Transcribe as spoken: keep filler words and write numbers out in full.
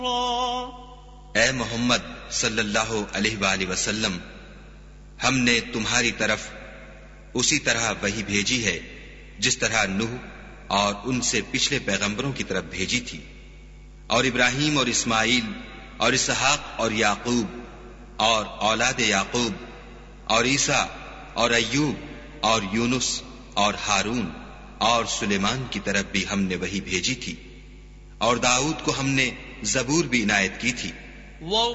ए मोहम्मद सल्लल्लाहु अलैहि वसल्लम, हमने तुम्हारी तरफ उसी तरह वही भेजी है जिस तरह नूह और उनसे पिछले पैगंबरों की तरफ भेजी थी, और इब्राहिम और इस्माइल और इसहाक और याकूब और औलाद याकूब और ईसा और अय्यूब और यूनुस और हारून और सुलेमान की तरफ भी हमने वही भेजी थी, और दाऊद को हमने जबूर भी इनायत की थी।